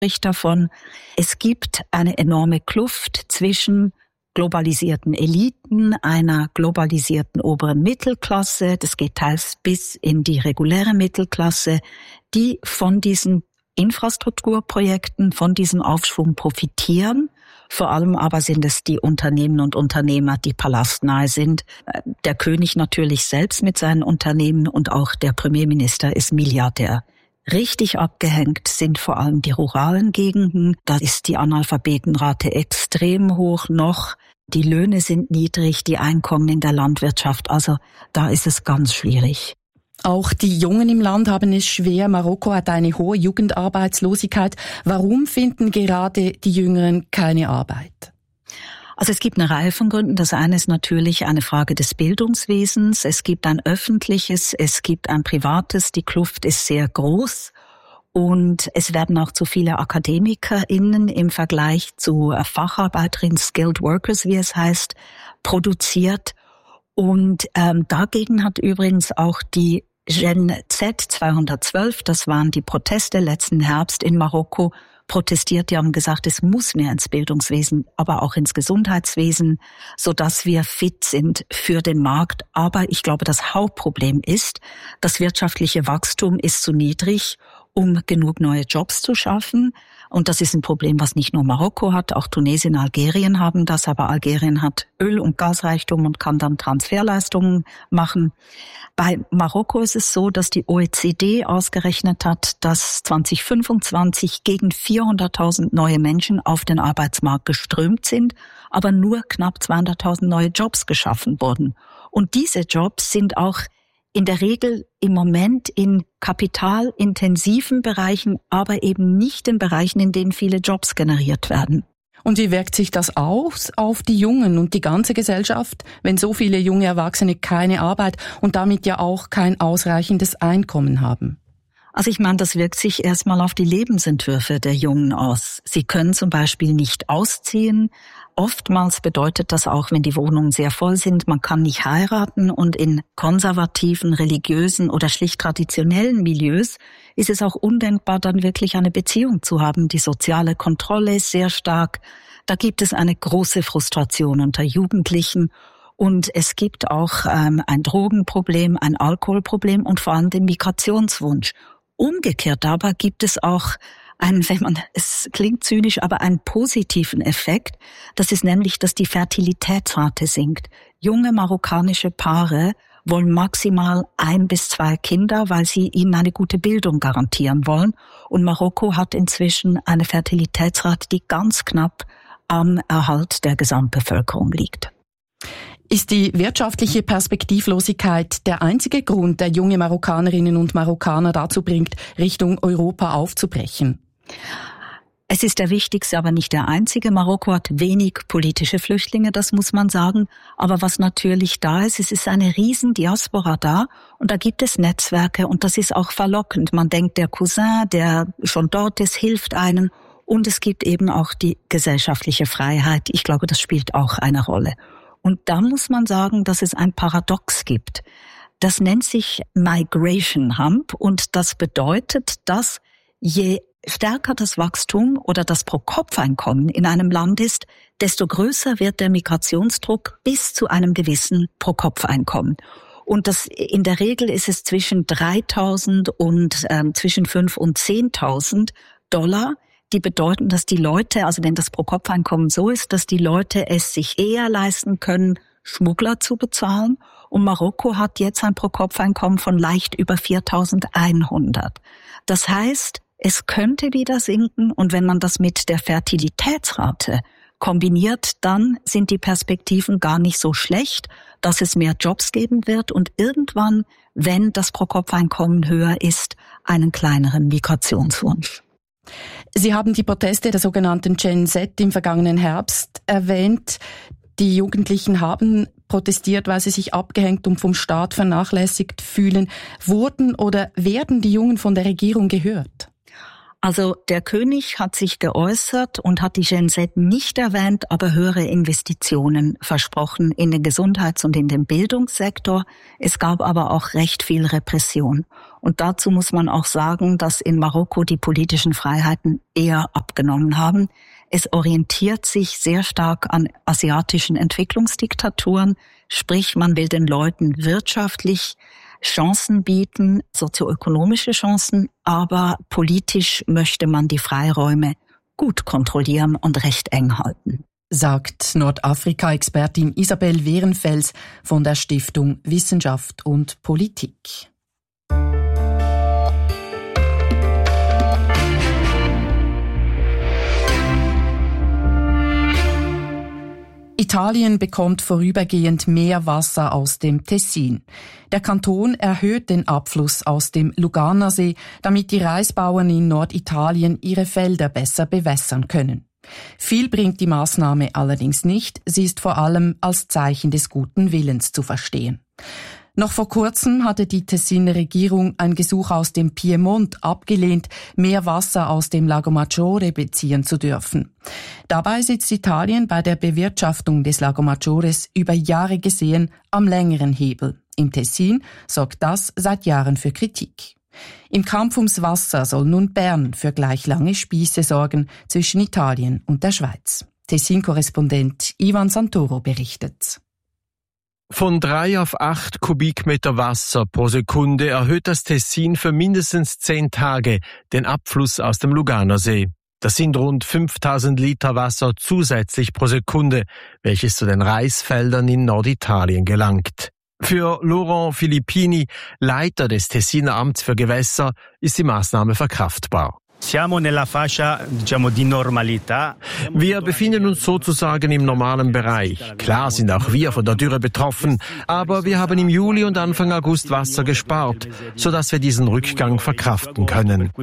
spricht davon, es gibt eine enorme Kluft zwischen globalisierten Eliten, einer globalisierten oberen Mittelklasse, das geht teils bis in die reguläre Mittelklasse, die von diesen Infrastrukturprojekten, von diesem Aufschwung profitieren. Vor allem aber sind es die Unternehmen und Unternehmer, die palastnahe sind. Der König natürlich selbst mit seinen Unternehmen und auch der Premierminister ist Milliardär. Richtig abgehängt sind vor allem die ruralen Gegenden. Da ist die Analphabetenrate extrem hoch noch. Die Löhne sind niedrig, die Einkommen in der Landwirtschaft. Also da ist es ganz schwierig. Auch die Jungen im Land haben es schwer. Marokko hat eine hohe Jugendarbeitslosigkeit. Warum finden gerade die Jüngeren keine Arbeit? Also es gibt eine Reihe von Gründen. Das eine ist natürlich eine Frage des Bildungswesens. Es gibt ein öffentliches, es gibt ein privates. Die Kluft ist sehr groß. Und es werden auch zu viele AkademikerInnen im Vergleich zu Facharbeiterinnen, Skilled Workers, wie es heißt, produziert. Und dagegen hat übrigens auch die Gen Z 212, das waren die Proteste letzten Herbst in Marokko, protestiert. Die haben gesagt, es muss mehr ins Bildungswesen, aber auch ins Gesundheitswesen, sodass wir fit sind für den Markt. Aber ich glaube, das Hauptproblem ist, das wirtschaftliche Wachstum ist zu niedrig, um genug neue Jobs zu schaffen. Und das ist ein Problem, was nicht nur Marokko hat, auch Tunesien, Algerien haben das, aber Algerien hat Öl- und Gasreichtum und kann dann Transferleistungen machen. Bei Marokko ist es so, dass die OECD ausgerechnet hat, dass 2025 gegen 400.000 neue Menschen auf den Arbeitsmarkt geströmt sind, aber nur knapp 200.000 neue Jobs geschaffen wurden. Und diese Jobs sind auch in der Regel im Moment in kapitalintensiven Bereichen, aber eben nicht in Bereichen, in denen viele Jobs generiert werden. Und wie wirkt sich das aus auf die Jungen und die ganze Gesellschaft, wenn so viele junge Erwachsene keine Arbeit und damit ja auch kein ausreichendes Einkommen haben? Also ich meine, das wirkt sich erstmal auf die Lebensentwürfe der Jungen aus. Sie können zum Beispiel nicht ausziehen. Oftmals bedeutet das auch, wenn die Wohnungen sehr voll sind, man kann nicht heiraten, und in konservativen, religiösen oder schlicht traditionellen Milieus ist es auch undenkbar, dann wirklich eine Beziehung zu haben. Die soziale Kontrolle ist sehr stark. Da gibt es eine große Frustration unter Jugendlichen. Und es gibt auch ein Drogenproblem, ein Alkoholproblem und vor allem den Migrationswunsch. Umgekehrt aber gibt es auch es klingt zynisch, aber einen positiven Effekt. Das ist nämlich, dass die Fertilitätsrate sinkt. Junge marokkanische Paare wollen maximal 1 bis 2 Kinder, weil sie ihnen eine gute Bildung garantieren wollen. Und Marokko hat inzwischen eine Fertilitätsrate, die ganz knapp am Erhalt der Gesamtbevölkerung liegt. Ist die wirtschaftliche Perspektivlosigkeit der einzige Grund, der junge Marokkanerinnen und Marokkaner dazu bringt, Richtung Europa aufzubrechen? Es ist der wichtigste, aber nicht der einzige. Marokko hat wenig politische Flüchtlinge, das muss man sagen. Aber was natürlich da ist, es ist eine riesen Diaspora da und da gibt es Netzwerke und das ist auch verlockend. Man denkt, der Cousin, der schon dort ist, hilft einem, und es gibt eben auch die gesellschaftliche Freiheit. Ich glaube, das spielt auch eine Rolle. Und da muss man sagen, dass es ein Paradox gibt. Das nennt sich Migration Hump und das bedeutet, dass je stärker das Wachstum oder das Pro-Kopf-Einkommen in einem Land ist, desto größer wird der Migrationsdruck bis zu einem gewissen Pro-Kopf-Einkommen. Und in der Regel ist es zwischen 3.000 und zwischen 5.000 und 10.000 $, die bedeuten, dass die Leute, also wenn das Pro-Kopf-Einkommen so ist, dass die Leute es sich eher leisten können, Schmuggler zu bezahlen. Und Marokko hat jetzt ein Pro-Kopf-Einkommen von leicht über 4.100. Das heißt, es könnte wieder sinken, und wenn man das mit der Fertilitätsrate kombiniert, dann sind die Perspektiven gar nicht so schlecht, dass es mehr Jobs geben wird und irgendwann, wenn das Pro-Kopf-Einkommen höher ist, einen kleineren Migrationswunsch. Sie haben die Proteste der sogenannten Gen Z im vergangenen Herbst erwähnt. Die Jugendlichen haben protestiert, weil sie sich abgehängt und vom Staat vernachlässigt fühlen. Wurden oder werden die Jungen von der Regierung gehört? Also der König hat sich geäußert und hat die Gen Z nicht erwähnt, aber höhere Investitionen versprochen in den Gesundheits- und in den Bildungssektor. Es gab aber auch recht viel Repression. Und dazu muss man auch sagen, dass in Marokko die politischen Freiheiten eher abgenommen haben. Es orientiert sich sehr stark an asiatischen Entwicklungsdiktaturen, sprich man will den Leuten wirtschaftlich Chancen bieten, sozioökonomische Chancen, aber politisch möchte man die Freiräume gut kontrollieren und recht eng halten. Sagt Nordafrika-Expertin Isabel Wehrenfels von der Stiftung Wissenschaft und Politik. Italien bekommt vorübergehend mehr Wasser aus dem Tessin. Der Kanton erhöht den Abfluss aus dem Luganersee, damit die Reisbauern in Norditalien ihre Felder besser bewässern können. Viel bringt die Maßnahme allerdings nicht, sie ist vor allem als Zeichen des guten Willens zu verstehen. Noch vor kurzem hatte die Tessiner Regierung ein Gesuch aus dem Piemont abgelehnt, mehr Wasser aus dem Lago Maggiore beziehen zu dürfen. Dabei sitzt Italien bei der Bewirtschaftung des Lago Maggiores über Jahre gesehen am längeren Hebel. Im Tessin sorgt das seit Jahren für Kritik. Im Kampf ums Wasser soll nun Bern für gleich lange Spieße sorgen zwischen Italien und der Schweiz. Tessin-Korrespondent Ivan Santoro berichtet. Von 3 auf 8 Kubikmeter Wasser pro Sekunde erhöht das Tessin für mindestens 10 Tage den Abfluss aus dem Luganersee. Das sind rund 5000 Liter Wasser zusätzlich pro Sekunde, welches zu den Reisfeldern in Norditalien gelangt. Für Laurent Filippini, Leiter des Tessiner Amts für Gewässer, ist die Maßnahme verkraftbar. Wir befinden uns sozusagen im normalen Bereich. Klar sind auch wir von der Dürre betroffen, aber wir haben im Juli und Anfang August Wasser gespart, sodass wir diesen Rückgang verkraften können.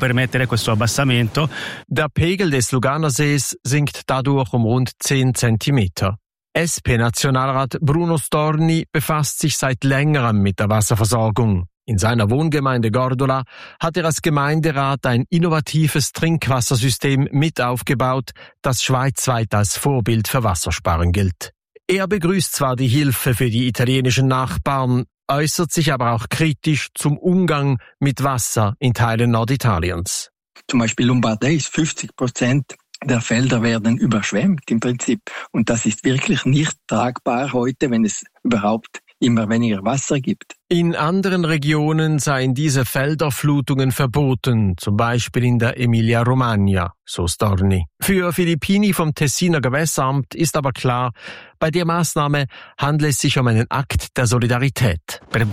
Der Pegel des Luganersees sinkt dadurch um rund 10 Zentimeter. SP-Nationalrat Bruno Storni befasst sich seit längerem mit der Wasserversorgung. In seiner Wohngemeinde Gordola hat er als Gemeinderat ein innovatives Trinkwassersystem mit aufgebaut, das schweizweit als Vorbild für Wassersparen gilt. Er begrüßt zwar die Hilfe für die italienischen Nachbarn, äußert sich aber auch kritisch zum Umgang mit Wasser in Teilen Norditaliens. Zum Beispiel Lombardei ist 50% der Felder werden überschwemmt im Prinzip. Und das ist wirklich nicht tragbar heute, wenn es überhaupt immer weniger Wasser gibt. In anderen Regionen seien diese Felderflutungen verboten, zum Beispiel in der Emilia-Romagna, so Storni. Für Filippini vom Tessiner Gewässeramt ist aber klar, bei der Maßnahme handelt es sich um einen Akt der Solidarität. Gerade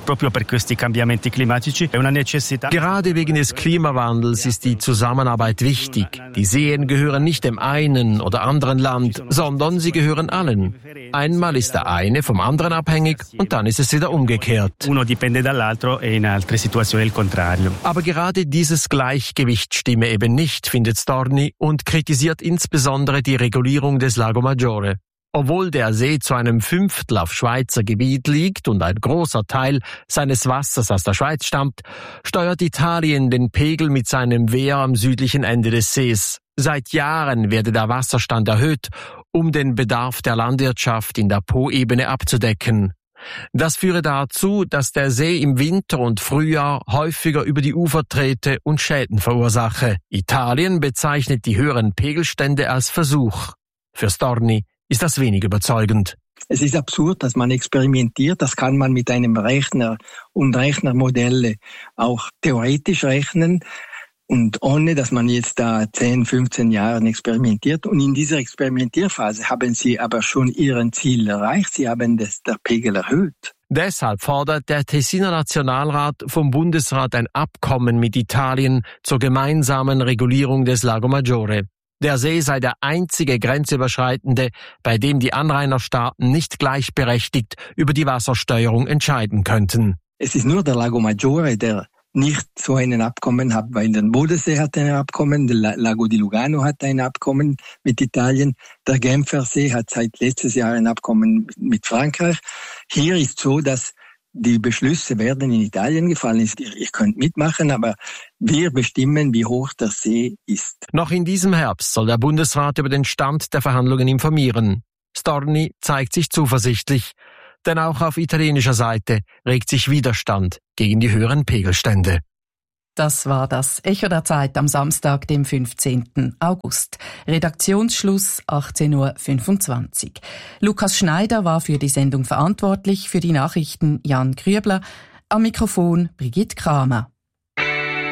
wegen des Klimawandels ist die Zusammenarbeit wichtig. Die Seen gehören nicht dem einen oder anderen Land, sondern sie gehören allen. Einmal ist der eine vom anderen abhängig und dann ist es wieder umgekehrt. Aber gerade dieses Gleichgewicht stimme eben nicht, findet Storni und kritisiert insbesondere die Regulierung des Lago Maggiore. Obwohl der See zu einem 1/5 auf Schweizer Gebiet liegt und ein großer Teil seines Wassers aus der Schweiz stammt, steuert Italien den Pegel mit seinem Wehr am südlichen Ende des Sees. Seit Jahren werde der Wasserstand erhöht, um den Bedarf der Landwirtschaft in der Po-Ebene abzudecken. Das führe dazu, dass der See im Winter und Frühjahr häufiger über die Ufer trete und Schäden verursache. Italien bezeichnet die höheren Pegelstände als Versuch. Für Storni ist das wenig überzeugend. Es ist absurd, dass man experimentiert. Das kann man mit einem Rechner und Rechnermodelle auch theoretisch rechnen. Und ohne, dass man jetzt da 10, 15 Jahre experimentiert. Und in dieser Experimentierphase haben sie aber schon ihren Ziel erreicht. Sie haben der Pegel erhöht. Deshalb fordert der Tessiner Nationalrat vom Bundesrat ein Abkommen mit Italien zur gemeinsamen Regulierung des Lago Maggiore. Der See sei der einzige grenzüberschreitende, bei dem die Anrainerstaaten nicht gleichberechtigt über die Wassersteuerung entscheiden könnten. Es ist nur der Lago Maggiore, der nicht so ein Abkommen hat, weil der Bodensee hat ein Abkommen, der Lago di Lugano hat ein Abkommen mit Italien, der Genfersee hat seit letztes Jahr ein Abkommen mit Frankreich. Hier ist so, dass Die Beschlüsse werden in Italien gefallen. Ihr könnt mitmachen, aber wir bestimmen, wie hoch der See ist. Noch in diesem Herbst soll der Bundesrat über den Stand der Verhandlungen informieren. Storni zeigt sich zuversichtlich, denn auch auf italienischer Seite regt sich Widerstand gegen die höheren Pegelstände. Das war das Echo der Zeit am Samstag, dem 15. August. Redaktionsschluss 18.25 Uhr. Lukas Schneider war für die Sendung verantwortlich, für die Nachrichten Jan Krübler, am Mikrofon Brigitte Kramer.